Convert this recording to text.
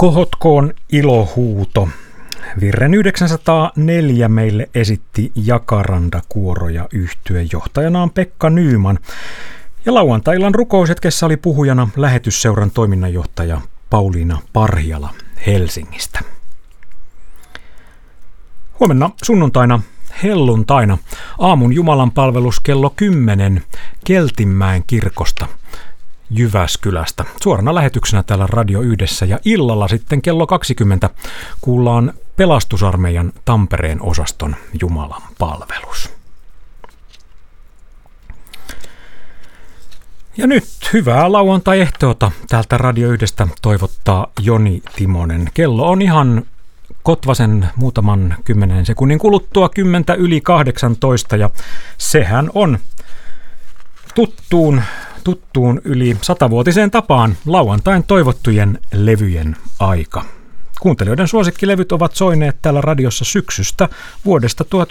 Kohotkoon ilohuuto. Virren 904 meille esitti Jakaranda-kuoro ja yhtye. Johtajana on Pekka Nyman. Ja lauantai-illan rukoushetkessä oli puhujana lähetysseuran toiminnanjohtaja Pauliina Parhiala Helsingistä. Huomenna sunnuntaina helluntaina aamun Jumalan palvelus kello 10 Keltinmäen kirkosta Jyväskylästä. Suorana lähetyksenä täällä Radio Yhdessä ja illalla sitten kello 20 kuullaan Pelastusarmeijan Tampereen osaston Jumalan palvelus. Ja nyt hyvää lauantai-ehtoota täältä Radio Yhdestä toivottaa Joni Timonen. Kello on ihan kotvasen muutaman 10 sekunnin kuluttua 10:18 ja sehän on tuttuun yli 100-vuotiseen tapaan lauantain toivottujen levyjen aika. Kuuntelijoiden suosikkilevyt ovat soineet täällä radiossa syksystä vuodesta